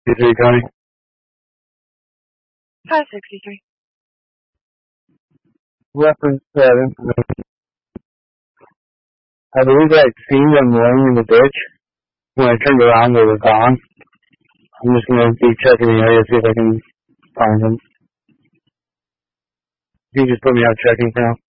63 Tony. 563. Reference that information. I believe I'd seen them laying in the ditch. When I turned around, they were gone. I'm just going to be checking the area, see if I can find them. You just put me out checking for now.